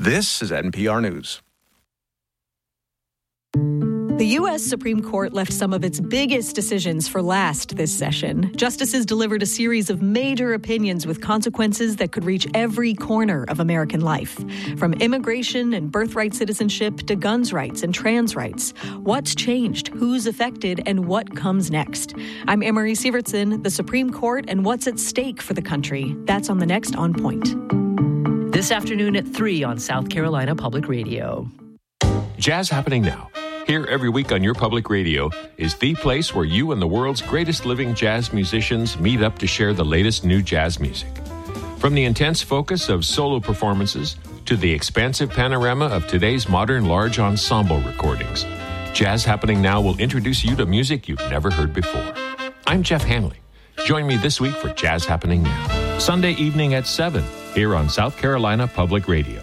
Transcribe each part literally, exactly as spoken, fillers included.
This is N P R News. The U S Supreme Court left some of its biggest decisions for last this session. Justices delivered a series of major opinions with consequences that could reach every corner of American life. From immigration and birthright citizenship to guns rights and trans rights. What's changed, who's affected, and what comes next? I'm Emery Sievertson, the Supreme Court, and what's at stake for the country. That's on the next On Point. This afternoon at three on South Carolina Public Radio. Jazz Happening Now. Here every week on your public radio is the place where you and the world's greatest living jazz musicians meet up to share the latest new jazz music. From the intense focus of solo performances to the expansive panorama of today's modern large ensemble recordings, Jazz Happening Now will introduce you to music you've never heard before. I'm Jeff Hanley. Join me this week for Jazz Happening Now, Sunday evening at seven, here on South Carolina Public Radio.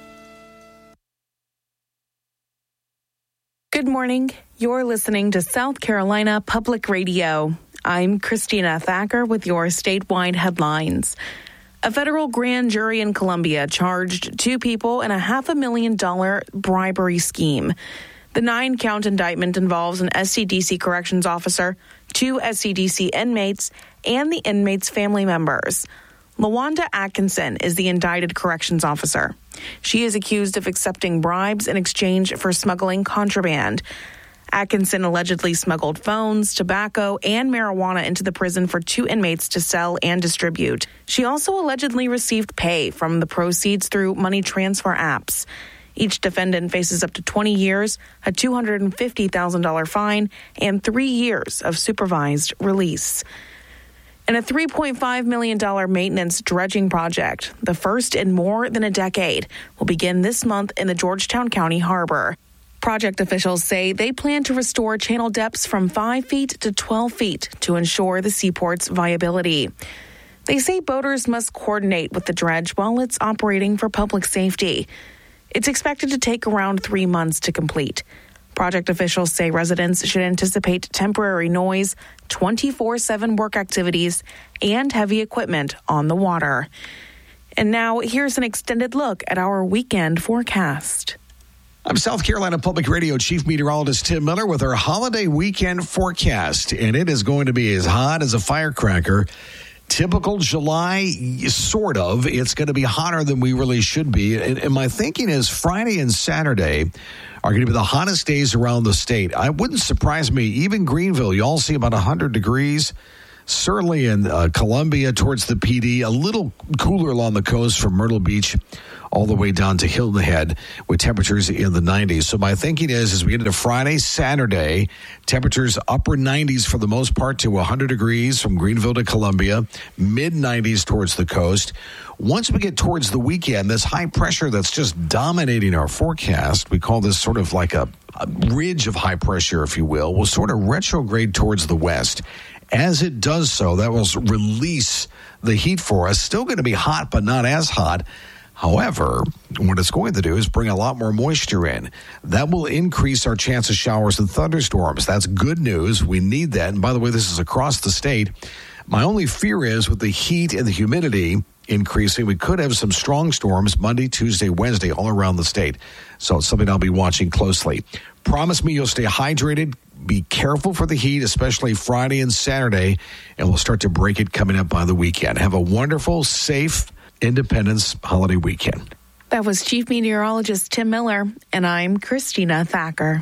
Good morning. You're listening to South Carolina Public Radio. I'm Christina Thacker with your statewide headlines. A federal grand jury in Columbia charged two people in a half a million dollar bribery scheme. The nine-count indictment involves an S C D C corrections officer, two S C D C inmates, and the inmates' family members. LaWanda Atkinson is the indicted corrections officer. She is accused of accepting bribes in exchange for smuggling contraband. Atkinson allegedly smuggled phones, tobacco, and marijuana into the prison for two inmates to sell and distribute. She also allegedly received pay from the proceeds through money transfer apps. Each defendant faces up to twenty years, a two hundred fifty thousand dollars fine, and three years of supervised release. And a three point five million dollars maintenance dredging project, the first in more than a decade, will begin this month in the Georgetown County Harbor. Project officials say they plan to restore channel depths from five feet to twelve feet to ensure the seaport's viability. They say boaters must coordinate with the dredge while it's operating for public safety. It's expected to take around three months to complete. Project officials say residents should anticipate temporary noise, twenty-four seven work activities, and heavy equipment on the water. And now, here's an extended look at our weekend forecast. I'm South Carolina Public Radio Chief Meteorologist Tim Miller with our holiday weekend forecast, and it is going to be as hot as a firecracker. Typical July, sort of. It's going to be hotter than we really should be. And, and my thinking is Friday and Saturday are going to be the hottest days around the state. I wouldn't surprise me. Even Greenville, you all see about one hundred degrees. Certainly in uh, Columbia towards the P D, a little cooler along the coast from Myrtle Beach all the way down to Hilton Head with temperatures in the nineties. So my thinking is, as we get into Friday, Saturday, temperatures upper nineties for the most part to one hundred degrees from Greenville to Columbia, mid nineties towards the coast. Once we get towards the weekend, this high pressure that's just dominating our forecast, we call this sort of like a, a ridge of high pressure, if you will, will sort of retrograde towards the west. As it does so, that will release the heat for us. Still going to be hot, but not as hot. However, what it's going to do is bring a lot more moisture in. That will increase our chance of showers and thunderstorms. That's good news. We need that. And by the way, this is across the state. My only fear is with the heat and the humidity increasing, we could have some strong storms Monday, Tuesday, Wednesday all around the state. So it's something I'll be watching closely. Promise me you'll stay hydrated. Be careful for the heat, especially Friday and Saturday, and we'll start to break it coming up by the weekend. Have a wonderful, safe Independence holiday weekend. That was Chief Meteorologist Tim Miller, and I'm Christina Thacker.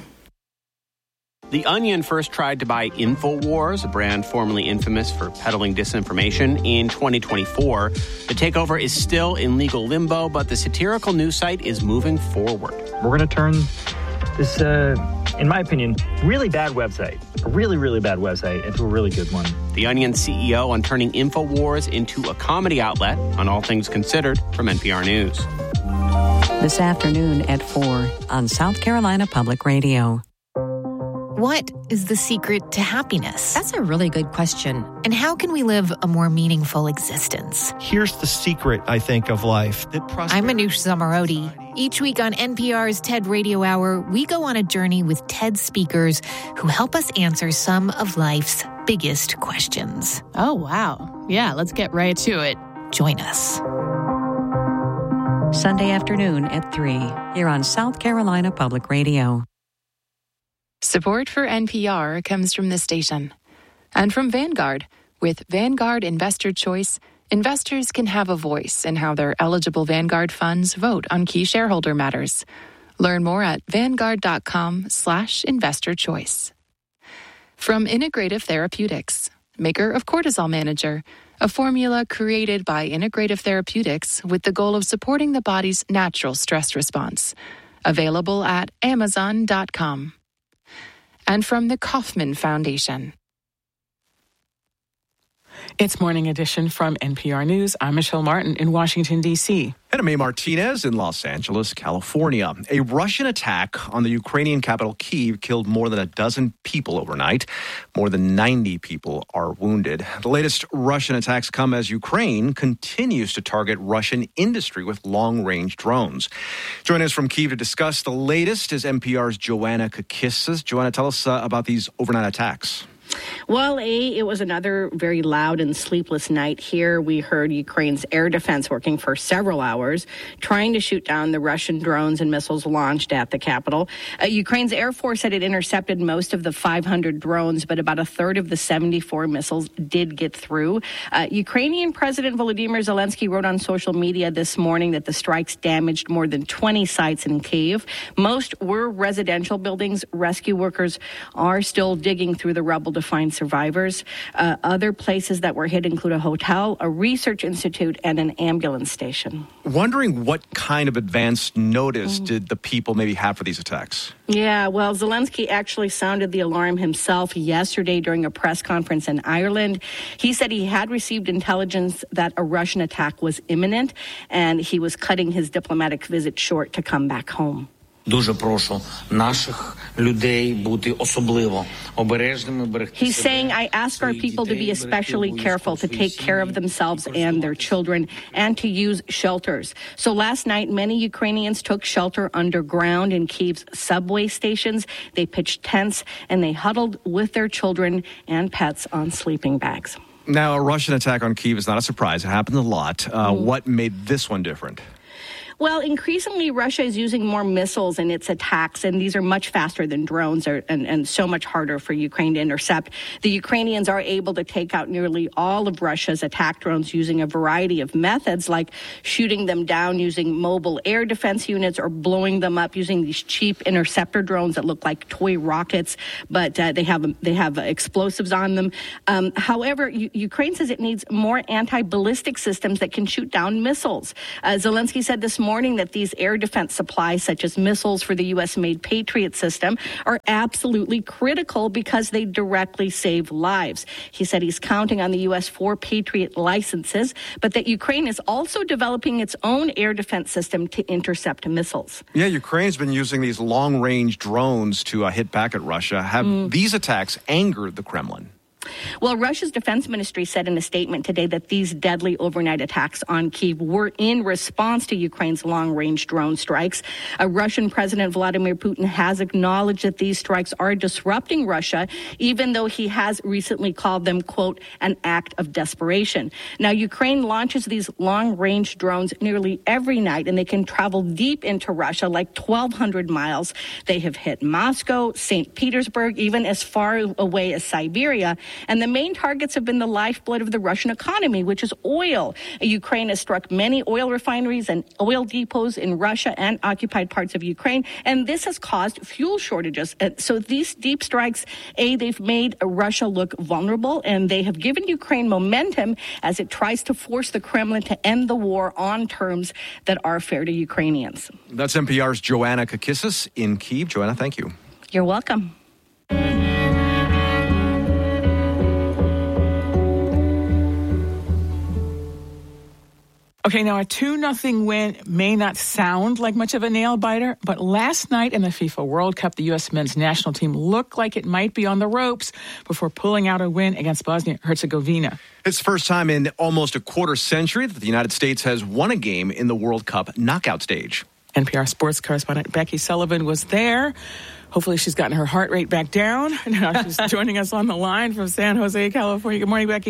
The Onion first tried to buy InfoWars, a brand formerly infamous for peddling disinformation, in twenty twenty-four. The takeover is still in legal limbo, but the satirical news site is moving forward. We're going to turn this, uh, in my opinion, really bad website, a really, really bad website, into a really good one. The Onion C E O on turning InfoWars into a comedy outlet on All Things Considered from N P R News. This afternoon at four on South Carolina Public Radio. What is the secret to happiness? That's a really good question. And how can we live a more meaningful existence? Here's the secret, I think, of life. I'm Manoush Zamarodi. Each week on N P R's TED Radio Hour, we go on a journey with TED speakers who help us answer some of life's biggest questions. Oh, wow. Yeah, let's get right to it. Join us. Sunday afternoon at three, here on South Carolina Public Radio. Support for N P R comes from this station and from Vanguard. With Vanguard Investor Choice, investors can have a voice in how their eligible Vanguard funds vote on key shareholder matters. Learn more at vanguard.com slash investor choice. From Integrative Therapeutics, maker of Cortisol Manager, a formula created by Integrative Therapeutics with the goal of supporting the body's natural stress response. Available at amazon dot com. And from the Kauffman Foundation. It's Morning Edition from N P R News. I'm Michelle Martin in Washington, D C And I'm May Martinez in Los Angeles, California. A Russian attack on the Ukrainian capital Kyiv killed more than a dozen people overnight. More than ninety people are wounded. The latest Russian attacks come as Ukraine continues to target Russian industry with long-range drones. Joining us from Kyiv to discuss the latest is N P R's Joanna Kakissis. Joanna, tell us uh, about these overnight attacks. Well, A, it was another very loud and sleepless night here. We heard Ukraine's air defense working for several hours, trying to shoot down the Russian drones and missiles launched at the capital. Uh, Ukraine's Air Force said it intercepted most of the five hundred drones, but about a third of the seventy-four missiles did get through. Uh, Ukrainian President Volodymyr Zelensky wrote on social media this morning that the strikes damaged more than twenty sites in Kyiv. Most were residential buildings. Rescue workers are still digging through the rubble to find survivors. Uh, other places that were hit include a hotel, a research institute, and an ambulance station. Wondering what kind of advance notice mm. did the people maybe have for these attacks? Yeah, well, Zelensky actually sounded the alarm himself yesterday during a press conference in Ireland. He said he had received intelligence that a Russian attack was imminent, and he was cutting his diplomatic visit short to come back home. Дуже прошу наших людей бути особливо обережними, берегти себе. He's saying, I ask our people to be especially careful, to take care of themselves and their children, and to use shelters. So last night, many Ukrainians took shelter underground in Kyiv's subway stations. They pitched tents, and they huddled with their children and pets on sleeping bags. Now, a Russian attack on Kyiv is not a surprise. It happens a lot. Uh, mm. What made this one different? Well, increasingly, Russia is using more missiles in its attacks, and these are much faster than drones are, and, and so much harder for Ukraine to intercept. The Ukrainians are able to take out nearly all of Russia's attack drones using a variety of methods, like shooting them down using mobile air defense units or blowing them up using these cheap interceptor drones that look like toy rockets, but uh, they have they have explosives on them. Um, however, U- Ukraine says it needs more anti-ballistic systems that can shoot down missiles. Uh, Zelensky said this morning that these air defense supplies, such as missiles for the U S-made Patriot system, are absolutely critical because they directly save lives. He said he's counting on the U S for Patriot licenses, but that Ukraine is also developing its own air defense system to intercept missiles. Yeah, Ukraine's been using these long-range drones to uh, hit back at Russia. Have mm. these attacks angered the Kremlin? Well, Russia's defense ministry said in a statement today that these deadly overnight attacks on Kyiv were in response to Ukraine's long-range drone strikes. Uh, Russian President Vladimir Putin has acknowledged that these strikes are disrupting Russia, even though he has recently called them, quote, an act of desperation. Now, Ukraine launches these long-range drones nearly every night, and they can travel deep into Russia, like twelve hundred miles. They have hit Moscow, Saint Petersburg, even as far away as Siberia. And the main targets have been the lifeblood of the Russian economy, which is oil. Ukraine has struck many oil refineries and oil depots in Russia and occupied parts of Ukraine, and this has caused fuel shortages. And so these deep strikes, A, they've made Russia look vulnerable, and they have given Ukraine momentum as it tries to force the Kremlin to end the war on terms that are fair to Ukrainians. That's N P R's Joanna Kakissis in Kyiv. Joanna, thank you. You're welcome. Okay, now a two nothing win may not sound like much of a nail-biter, but last night in the FIFA World Cup, the U S men's national team looked like it might be on the ropes before pulling out a win against Bosnia-Herzegovina. It's the first time in almost a quarter century that the United States has won a game in the World Cup knockout stage. N P R sports correspondent Becky Sullivan was there. Hopefully she's gotten her heart rate back down. Now she's joining us on the line from San Jose, California. Good morning, Becky.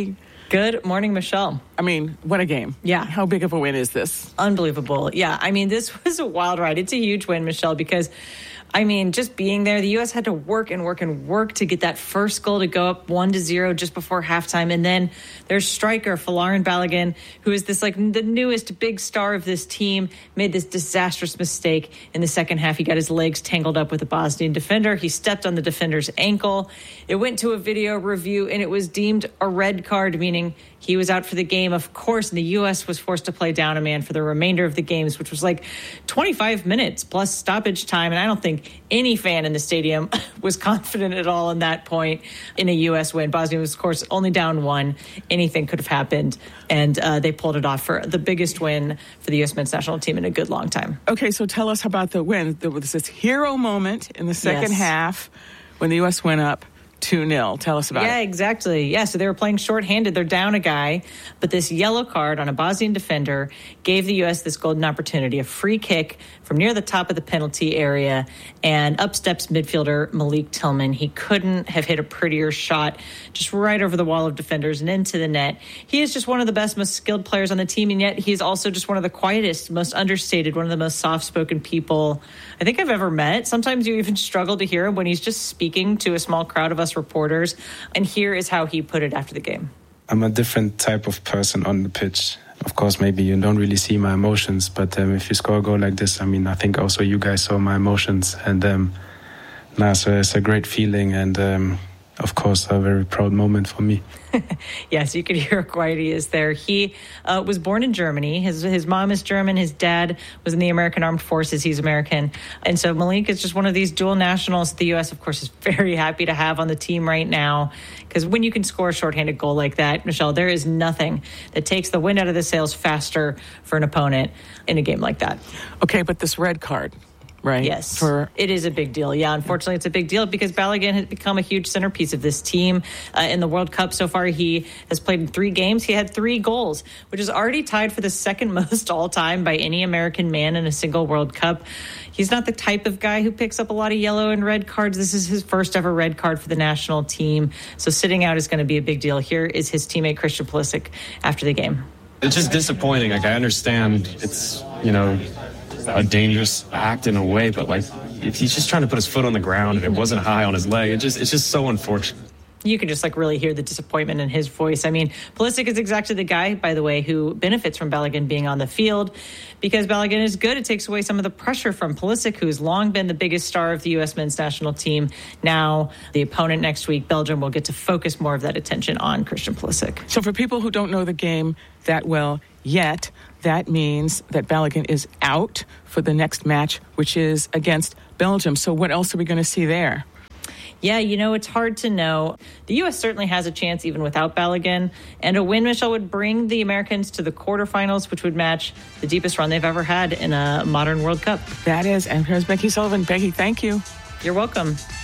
Good morning, Michelle. I mean, what a game. Yeah. How big of a win is this? Unbelievable. Yeah, I mean, this was a wild ride. It's a huge win, Michelle, because I mean, just being there, the U S had to work and work and work to get that first goal to go up one to zero just before halftime. And then there's striker Folarin Balogun, who is this like the newest big star of this team, made this disastrous mistake in the second half. He got his legs tangled up with a Bosnian defender. He stepped on the defender's ankle. It went to a video review and it was deemed a red card, meaning he was out for the game, of course, and the U S was forced to play down a man for the remainder of the games, which was like twenty-five minutes plus stoppage time. And I don't think any fan in the stadium was confident at all in that point in a U S win. Bosnia was, of course, only down one. Anything could have happened. And uh, they pulled it off for the biggest win for the U S men's national team in a good long time. Okay, so tell us about the win. There was this hero moment in the second Yes. half when the U S went up two nil. Tell us about yeah, it. Yeah, exactly. Yeah, so they were playing shorthanded. They're down a guy, but this yellow card on a Bosnian defender gave the U S this golden opportunity, a free kick from near the top of the penalty area, and up steps midfielder Malik Tillman. He couldn't have hit a prettier shot, just right over the wall of defenders and into the net. He is just one of the best, most skilled players on the team, and yet he's also just one of the quietest, most understated, one of the most soft-spoken people I think I've ever met. Sometimes you even struggle to hear him when he's just speaking to a small crowd of us reporters. And here is how he put it after the game. I'm a different type of person on the pitch. Of course, maybe you don't really see my emotions, but um, if you score a goal like this, I mean, I think also you guys saw my emotions. And um, nah, so it's a great feeling and, um, of course, a very proud moment for me. Yes, you could hear how quiet he is there. He uh, was born in Germany. His his mom is German. His dad was in the American Armed Forces. He's American. And so Malik is just one of these dual nationals the U S, of course, is very happy to have on the team right now. Because when you can score a shorthanded goal like that, Michelle, there is nothing that takes the wind out of the sails faster for an opponent in a game like that. Okay, but this red card, right? Yes, For it is a big deal. Yeah, unfortunately, it's a big deal because Balogun has become a huge centerpiece of this team. Uh, in the World Cup so far, he has played in three games. He had three goals, which is already tied for the second most all-time by any American man in a single World Cup. He's not the type of guy who picks up a lot of yellow and red cards. This is his first ever red card for the national team. So sitting out is going to be a big deal. Here is his teammate, Christian Pulisic, after the game. It's just disappointing. Like, I understand it's, you know, a dangerous act in a way, but like if he's just trying to put his foot on the ground and it wasn't high on his leg, it just it's just so unfortunate. You can just like really hear the disappointment in his voice. I mean, Pulisic is exactly the guy, by the way, who benefits from Balogun being on the field because Balogun is good. It takes away some of the pressure from Pulisic, who's long been the biggest star of the U S men's national team. Now, the opponent next week, Belgium, will get to focus more of that attention on Christian Pulisic. So for people who don't know the game that well yet, that means that Balogun is out for the next match, which is against Belgium. So what else are we going to see there? Yeah, you know, it's hard to know. The U S certainly has a chance even without Balogun. And a win, Michelle, would bring the Americans to the quarterfinals, which would match the deepest run they've ever had in a modern World Cup. That is. And here's Becky Sullivan. Becky, thank you. You're welcome.